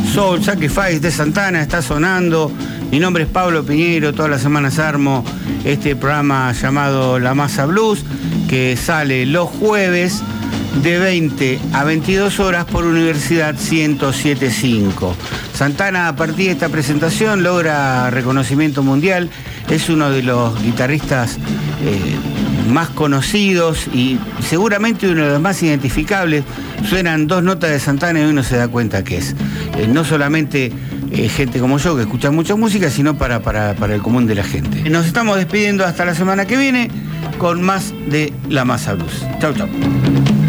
Soul Sacrifice de Santana está sonando. Mi nombre es Pablo Piñeiro, todas las semanas armo este programa llamado La Masa Blues, que sale los jueves de 20 a 22 horas por Universidad 107.5. Santana, a partir de esta presentación, logra reconocimiento mundial. Es uno de los guitarristas más conocidos y seguramente uno de los más identificables. Suenan dos notas de Santana y uno se da cuenta que es. No solamente gente como yo que escucha mucha música, sino para el común de la gente. Nos estamos despidiendo hasta la semana que viene con más de La Masa Blues. Chau, chau.